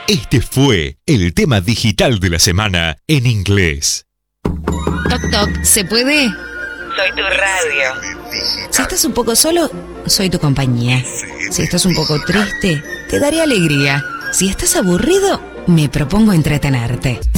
Este fue el tema digital de la semana en inglés. Toc toc, ¿se puede? Soy tu radio. Si estás un poco solo, soy tu compañía. Si estás un poco triste, te daré alegría. Si estás aburrido, me propongo entretenerte.